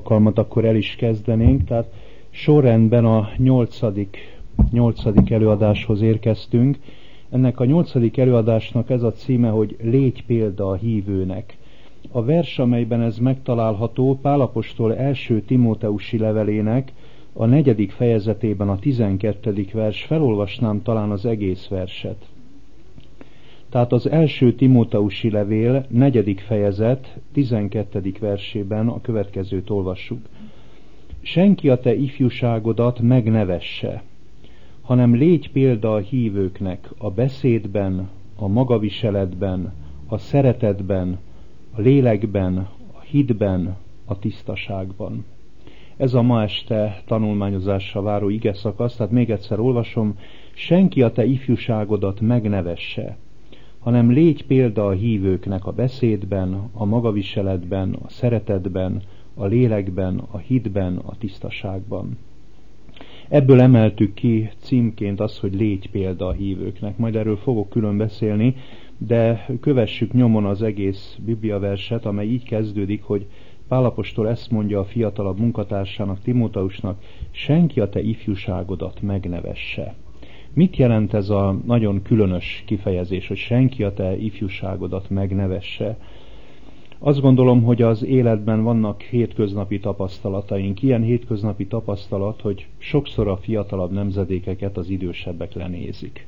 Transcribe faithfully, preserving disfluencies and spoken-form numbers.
alkalmat, akkor el is kezdenénk. Tehát sorrendben a nyolcadik, nyolcadik előadáshoz érkeztünk. Ennek a nyolcadik előadásnak ez a címe, hogy Légy példa a hívőnek. A vers, amelyben ez megtalálható, Pál apostol első Timóteusi levelének a negyedik fejezetében a tizenkettedik vers. Felolvasnám talán az egész verset. Tehát az első Timóteusi levél negyedik fejezet tizenkettedik versében a következőt olvassuk. Senki a te ifjúságodat megnevesse, hanem légy példa a hívőknek a beszédben, a magaviseletben, a szeretetben, a lélekben, a hitben, a tisztaságban. Ez a ma este tanulmányozásra váró ige szakasz, tehát még egyszer olvasom, senki a te ifjúságodat megnevesse, hanem légy példa a hívőknek a beszédben, a magaviseletben, a szeretetben, a lélekben, a hitben, a tisztaságban. Ebből emeltük ki címként azt, hogy légy példa a hívőknek. Majd erről fogok külön beszélni, de kövessük nyomon az egész bibliaverset, amely így kezdődik, hogy Pál apostol ezt mondja a fiatalabb munkatársának, Timóteusnak, senki a te ifjúságodat megnevesse. Mit jelent ez a nagyon különös kifejezés, hogy senki a te ifjúságodat megnevesse? Azt gondolom, hogy az életben vannak hétköznapi tapasztalataink. Ilyen hétköznapi tapasztalat, hogy sokszor a fiatalabb nemzedékeket az idősebbek lenézik.